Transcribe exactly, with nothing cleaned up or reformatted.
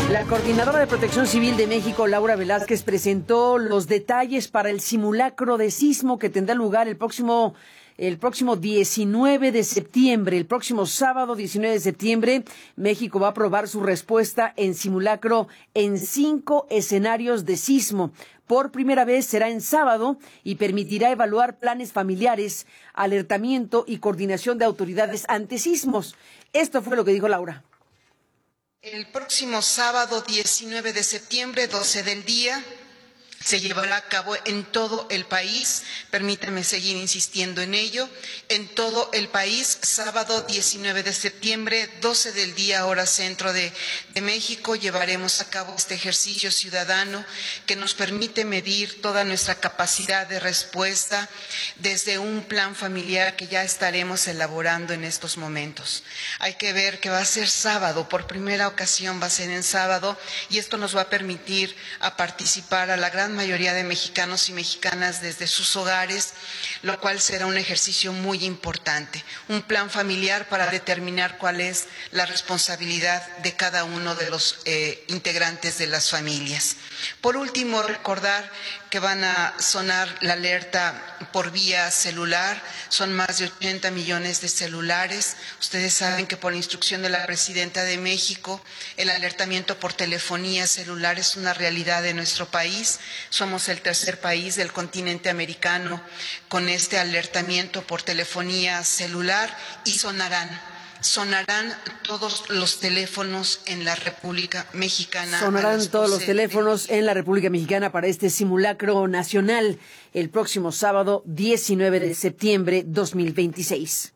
La coordinadora de Protección Civil de México, Laura Velázquez, presentó los detalles para el simulacro de sismo que tendrá lugar el próximo, el próximo diecinueve de septiembre. El próximo sábado diecinueve de septiembre, México va a probar su respuesta en simulacro en cinco escenarios de sismo. Por primera vez será en sábado y permitirá evaluar planes familiares, alertamiento y coordinación de autoridades ante sismos. Esto fue lo que dijo Laura. El próximo sábado diecinueve de septiembre, doce del día, se llevará a cabo en todo el país, permítame seguir insistiendo en ello, en todo el país, sábado diecinueve de septiembre, doce del día, hora centro de, de México, llevaremos a cabo este ejercicio ciudadano que nos permite medir toda nuestra capacidad de respuesta desde un plan familiar que ya estaremos elaborando en estos momentos. Hay que ver que va a ser sábado, por primera ocasión va a ser en sábado, y esto nos va a permitir a participar a la gran mayoría de mexicanos y mexicanas desde sus hogares, lo cual será un ejercicio muy importante, un plan familiar para determinar cuál es la responsabilidad de cada uno de los eh, integrantes de las familias. Por último, recordar que van a sonar la alerta por vía celular, son más de ochenta millones de celulares. Ustedes saben que por instrucción de la Presidenta de México, el alertamiento por telefonía celular es una realidad de nuestro país. Somos el tercer país del continente americano con este alertamiento por telefonía celular y sonarán. Sonarán todos los teléfonos en la República Mexicana. Sonarán todos los teléfonos en la República Mexicana para este simulacro nacional el próximo sábado diecinueve de septiembre de dos mil veintiséis.